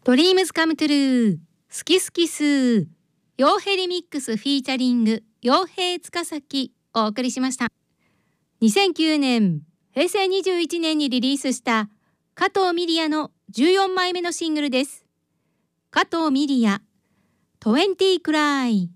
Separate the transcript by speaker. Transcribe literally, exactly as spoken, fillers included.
Speaker 1: ドリームズカムトゥルー、好き好きスー、傭兵リミックスフィーチャリング、傭兵塚崎お送りしました。にせんきゅうねん、へいせいにじゅういちねんにリリースした加藤ミリヤのじゅうよんまいめのシングルです。加藤ミリヤ、トゥエンティークライ。